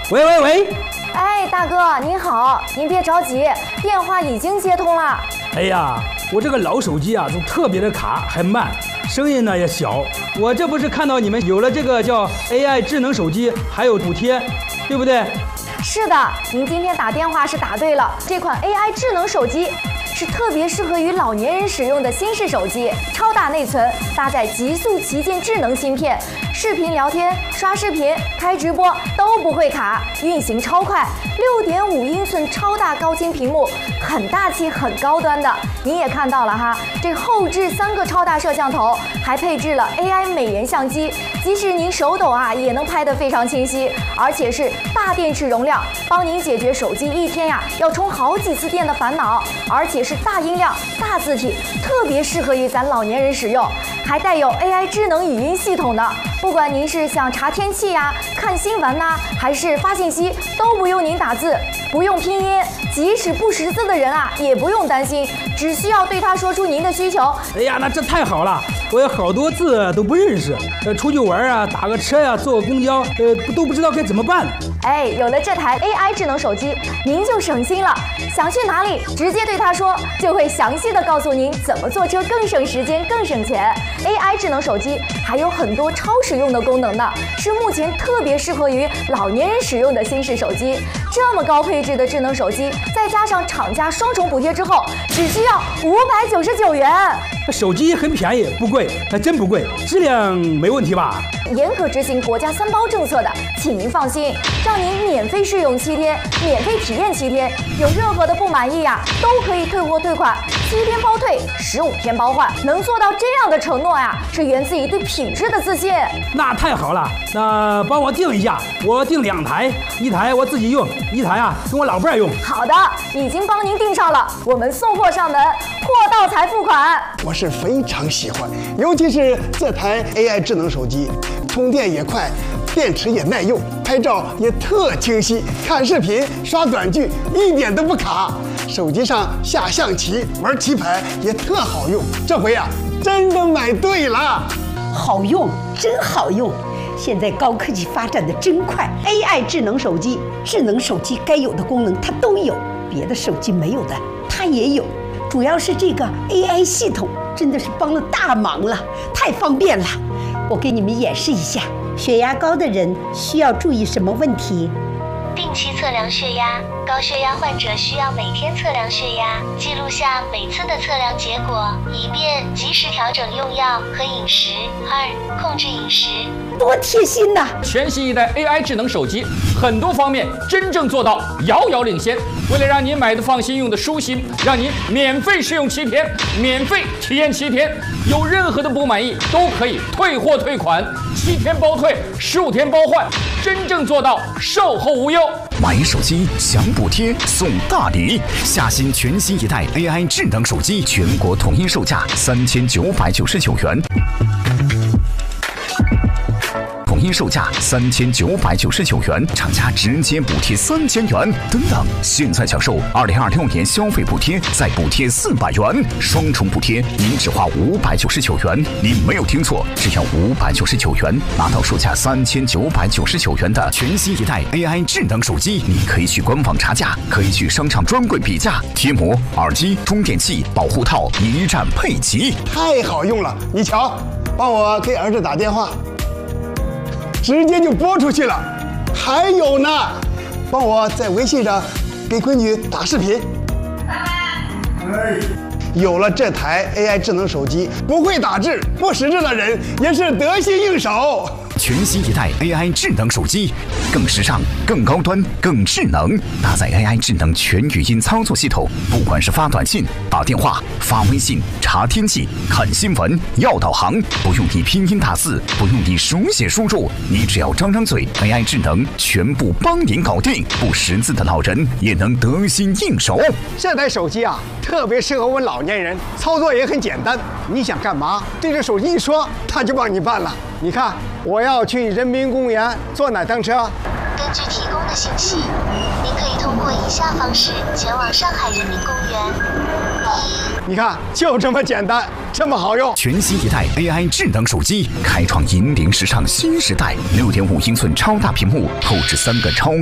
喂。 哎，大哥您好，您别着急，电话已经接通了。 哎呀，我这个老手机啊，都特别的卡，还慢，声音呢也小。我这不是看到你们有了这个叫 AI 智能手机，还有补贴，对不对？ 是的，您今天打电话是打对了，这款 AI 智能手机是特别适合于老年人使用的新式手机，超大内存，搭载极速旗舰智能芯片，视频聊天、刷视频、开直播都不会卡，运行超快，6.5英寸超大高清屏幕，很大气、很高端的。您也看到了哈，这后置3个超大摄像头，还配置了 AI 美颜相机，即使您手抖啊，也能拍得非常清晰，而且是大电池容量，帮您解决手机一天呀要充好几次电的烦恼，而且是大音量、大字体，特别适合于咱老年人使用，还带有 AI 智能语音系统的。不管您是想查天气呀、看新闻呐，还是发信息，都不用您打字，不用拼音，即使不识字的人啊，也不用担心，只需要对他说出您的需求。 哎呀，那这太好了，我有好多字都不认识，出去玩啊，打个车呀、坐个公交，都不知道该怎么办。 哎，有了这台 AI 智能手机，您就省心了，想去哪里直接对他说，就会详细的告诉您怎么坐车更省时间、更省钱。AI 智能手机还有很多超实用的功能呢，是目前特别适合于老年人使用的新式手机。这么高配置的智能手机，再加上厂家双重补贴之后，只需要599元。 手机很便宜，不贵，还真不贵，质量没问题吧？ 严格执行国家3包政策的，请您放心，让您免费试用7天，免费体验7天，有任何的不满意呀，都可以退货退款，7天包退，15天包换，能做到这样的承诺呀，是源自于对品质的自信。 那太好了，那帮我订一下，我订2台，一台我自己用，一台啊跟我老伴儿用。 好的，已经帮您订上了，我们送货上门，货到才付款。 我是非常喜欢，尤其是这台 AI 智能手机，充电也快，电池也耐用，拍照也特清晰，看视频、刷短剧一点都不卡。手机上下象棋、玩棋牌也特好用。这回啊，真的买对了。 好用，真好用！现在高科技发展的真快 ，AI 智能手机该有的功能它都有，别的手机没有的它也有。主要是这个 AI 系统真的是帮了大忙了，太方便了。我给你们演示一下，血压高的人需要注意什么问题？ 定期测量血压，高血压患者需要每天测量血压，记录下每次的测量结果，以便及时调整用药和饮食。2、控制饮食。 多贴心呐！ 全新一代 AI 智能手机，很多方面真正做到遥遥领先。为了让您买的放心、用的舒心，让您免费试用7天，免费体验7天，有任何的不满意都可以退货退款，7天包退，15天包换，真正做到售后无忧。 买手机享补贴送大礼，下新全新一代 AI 智能手机，全国统一售价3999元。统一售价3999元，厂家直接补贴3000元，等等！现在享受2026年消费补贴，再补贴400元，双重补贴，您只花599元。您没有听错，只要599元，拿到售价3999元的全新一代 AI 智能手机。你可以去官网查价，可以去商场专柜比价，贴膜、耳机、充电器、保护套一站配齐， 太好用了！你瞧，帮我给儿子打电话。直接就播出去了，还有呢，帮我在微信上给闺女打视频。有了这台 AI 智能手机，不会打字、不识字的人也是得心应手。 全新一代 AI 智能手机，更时尚、更高端、更智能，搭载 AI 智能全语音操作系统，不管是发短信、打电话、发微信、查天气、看新闻、要导航，不用你拼音打字，不用你手写输入，你只要张张嘴 ，AI 智能全部帮您搞定，不识字的老人也能得心应手。 这台手机啊，特别适合我们老年人，操作也很简单，你想干嘛，对着手机一说，它就帮你办了。你看，我要去人民公园坐哪趟车？ 根据提供的信息，您可以通过以下方式前往上海人民公园。 你看，就这么简单，这么好用。 全新一代 AI 智能手机，开创引领时尚新时代。6.5英寸超大屏幕，后置3个超